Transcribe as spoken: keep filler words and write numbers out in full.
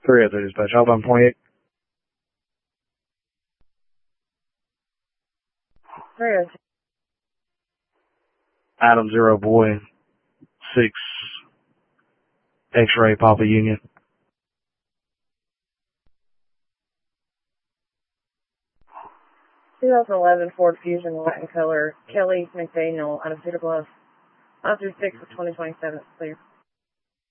three oh three dispatch. Alabama twenty-eight. three oh two. Adam zero boy six X-ray Papa Union. twenty eleven Ford Fusion white and color, Kelly McDaniel out of Cedar Bluff. five three six of twenty twenty-seven, clear.